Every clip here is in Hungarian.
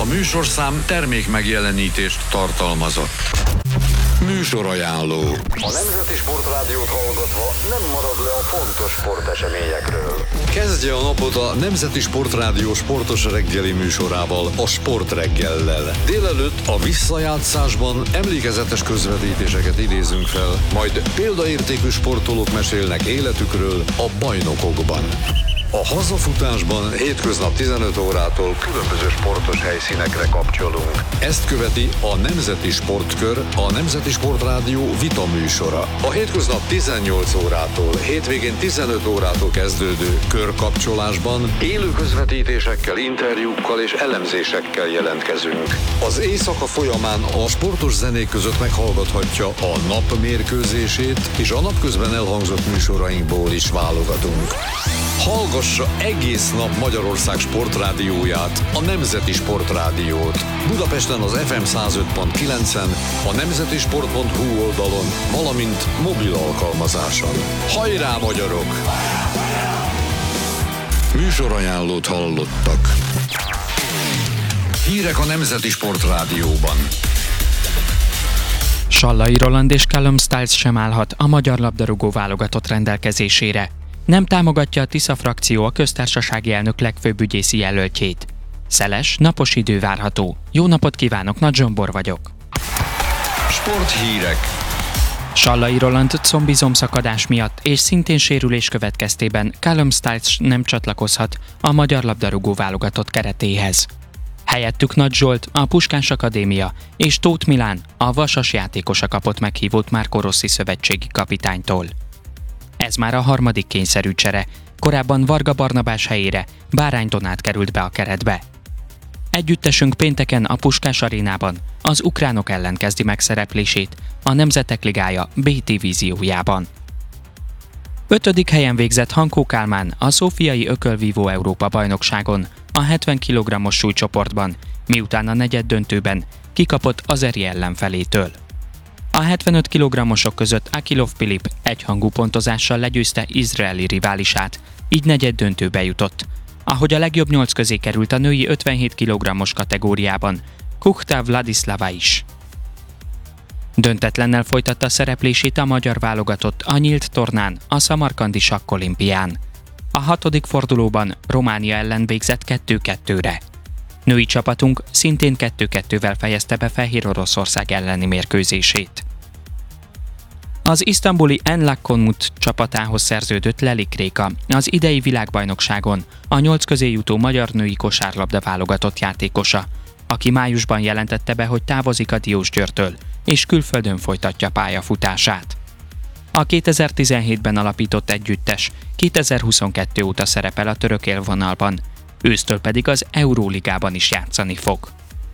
műsorszám termék megjelenítést tartalmazott. Műsorajánló. A Nemzeti Sportrádiót hallgatva nem marad le a fontos sporteseményekről. Kezdje a napot a Nemzeti Sportrádió sportos reggeli műsorával, a Sportreggellel. Délelőtt a visszajátszásban emlékezetes közvetítéseket idézünk fel, majd példaértékű sportolók mesélnek életükről a bajnokokban. A hazafutásban hétköznap 15 órától különböző sportos helyszínekre kapcsolunk. Ezt követi a Nemzeti Sportkör, a Nemzeti Sportrádió vita műsora. A hétköznap 18 órától, hétvégén 15 órától kezdődő körkapcsolásban élő közvetítésekkel, interjúkkal és elemzésekkel jelentkezünk. Az éjszaka folyamán a sportos zenék között meghallgathatja a nap mérkőzését, és a napközben elhangzott műsorainkból is válogatunk. Hallgassa egész nap Magyarország sportrádióját, a Nemzeti Sportrádiót. Budapesten az FM 105.9-en, a nemzetisport.hu oldalon, valamint mobil alkalmazáson. Hajrá, magyarok! Műsorajánlót hallottak. Hírek a Nemzeti Sportrádióban. Sallai Roland és Callum Styles sem állhat a magyar labdarúgó válogatott rendelkezésére. Nem támogatja a Tisza frakció a köztársasági elnök legfőbb ügyészi jelöltjét. Szeles, napos idő várható. Jó napot kívánok, Nagy Zsombor vagyok. Sporthírek. Sallai Roland combizomszakadás miatt és szintén sérülés következtében Callum Styles nem csatlakozhat a magyar labdarúgó válogatott keretéhez. Helyettük Nagy Zsolt, a Puskás Akadémia és Tóth Milán, a Vasas játékosa kapott meghívót Marco Rossi szövetségi kapitánytól. Ez már a harmadik kényszerű csere, korábban Varga Barnabás helyére Bárány Donát került be a keretbe. Együttesünk pénteken a Puskás arénában az ukránok ellen kezdi meg szereplését a Nemzetek Ligája B divíziójában. 5. helyen végzett Hankó Kálmán a szófiai ökölvívó Európa bajnokságon a 70 kg-os súlycsoportban, miután a negyeddöntőben kikapott azeri ellenfelétől. A 75 kg-osok között Akilov Pilip egyhangú pontozással legyőzte izraeli riválisát, így negyeddöntőbe jutott. Ahogy a legjobb 8 közé került a női 57 kg-os kategóriában Kuchta Vladislava is. Döntetlennel folytatta szereplését a magyar válogatott a nyílt tornán, a szamarkandi sakkolimpián. A 6. fordulóban Románia ellen végzett 2-2-re. Női csapatunk szintén 2-2-vel fejezte be Fehéroroszország elleni mérkőzését. Az isztambuli Enlak Konmut csapatához szerződött Lelik Réka, az idei világbajnokságon a 8 közé jutó magyar női kosárlabda válogatott játékosa, aki májusban jelentette be, hogy távozik a Diósgyőrtől, és külföldön folytatja pályafutását. A 2017-ben alapított együttes 2022 óta szerepel a török élvonalban, ősztől pedig az Euróligában is játszani fog.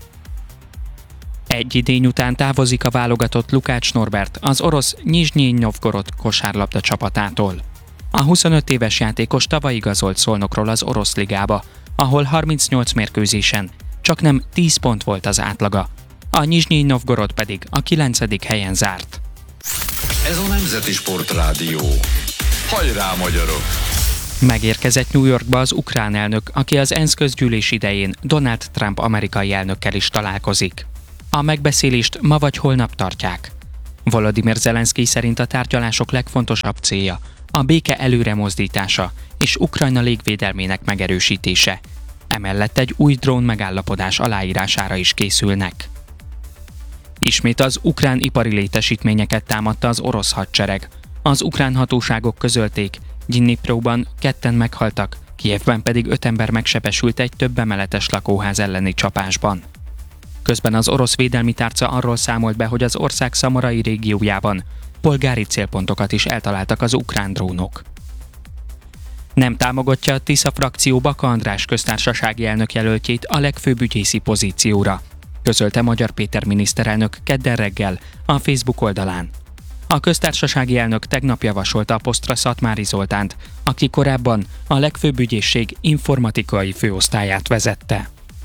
Egy idény után távozik a válogatott Lukács Norbert az orosz Nyizsnyij Novgorod kosárlabda csapatától. A 25 éves játékos tavaly igazolt Szolnokról az orosz ligába, ahol 38 mérkőzésen csaknem 10 pont volt az átlaga. A Nyizsnyij Novgorod pedig a 9. helyen zárt. Ez a Nemzeti Sportrádió. Hajrá, magyarok! Megérkezett New Yorkba az ukrán elnök, aki az ENSZ közgyűlés idején Donald Trump amerikai elnökkel is találkozik. A megbeszélést ma vagy holnap tartják. Volodymyr Zelenszkij szerint a tárgyalások legfontosabb célja a béke előremozdítása és Ukrajna légvédelmének megerősítése. Emellett egy új drón megállapodás aláírására is készülnek. Ismét az ukrán ipari létesítményeket támadta az orosz hadsereg. Az ukrán hatóságok közölték, Dnipróban 2 meghaltak, Kijevben pedig 5 ember megsebesült egy több emeletes lakóház elleni csapásban. Közben az orosz védelmi tárca arról számolt be, hogy az ország szamarai régiójában polgári célpontokat is eltaláltak az ukrán drónok. Nem támogatja a Tisza frakció Baka András köztársasági elnök jelöltjét a legfőbb ügyészi pozícióra, közölte Magyar Péter miniszterelnök kedden reggel a Facebook oldalán. A köztársasági elnök tegnap javasolta a posztra Szatmári Zoltánt, aki korábban a legfőbb ügyészség informatikai főosztályát vezette.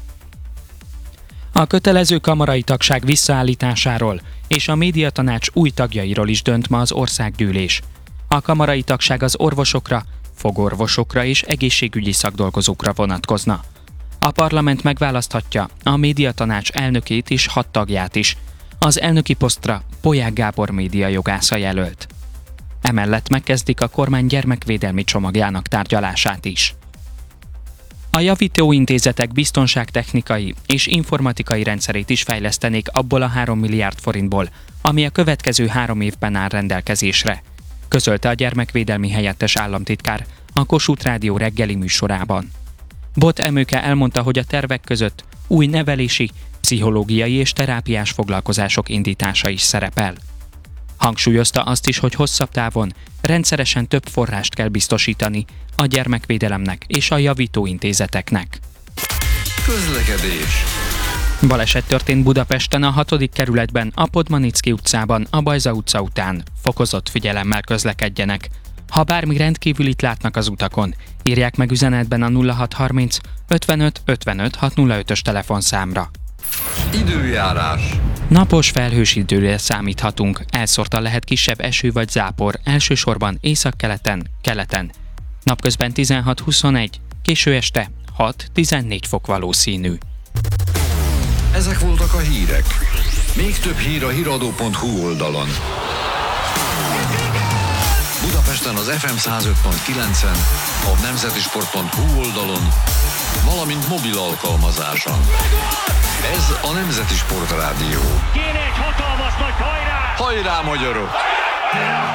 A kötelező kamarai tagság visszaállításáról és a médiatanács új tagjairól is dönt ma az országgyűlés. A kamarai tagság az orvosokra, fogorvosokra és egészségügyi szakdolgozókra vonatkozna. A parlament megválaszthatja a médiatanács elnökét és 6 tagját is. Az elnöki posztra Polyák Gábor médiajogásza jelölt. Emellett megkezdik a kormány gyermekvédelmi csomagjának tárgyalását is. A javítóintézetek biztonságtechnikai és informatikai rendszerét is fejlesztenék abból a 3 milliárd forintból, ami a következő 3 évben áll rendelkezésre, közölte a gyermekvédelmi helyettes államtitkár a Kossuth Rádió reggeli műsorában. Bot Emőke elmondta, hogy a tervek között új nevelési, pszichológiai és terápiás foglalkozások indítása is szerepel. Hangsúlyozta azt is, hogy hosszabb távon rendszeresen több forrást kell biztosítani a gyermekvédelemnek és a javítóintézeteknek. Közlekedés. Baleset történt Budapesten a 6. kerületben, a Podmanicki utcában, a Bajza utca után. Fokozott figyelemmel közlekedjenek. Ha bármi rendkívülit látnak az utakon, írják meg üzenetben a 0630 55 55 605-ös telefonszámra. Időjárás. Napos felhős időre számíthatunk, elszórtan lehet kisebb eső vagy zápor, elsősorban északkeleten, keleten. Napközben 16-21, késő este 6-14 fok valószínű. Ezek voltak a hírek. Még több hír a hiradó.hu oldalon. Budapesten az FM 105.9-en, a nemzetisport.hu oldalon, valamint mobil alkalmazáson. Ez a Nemzeti Sport Rádió. Kéne egy hatalmas nagy hajrá! Hajrá, magyarok!